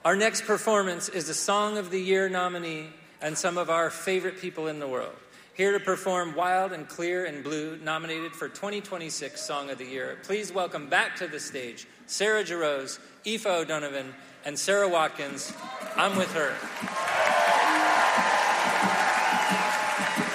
Our next performance is a Song of the Year nominee and some of our favorite people in the world. Here to perform Wild and Clear and Blue, nominated for 2026 Song of the Year. Please welcome back to the stage Sarah Jarosz, Aoife O'Donovan, and Sarah Watkins. I'm With Her.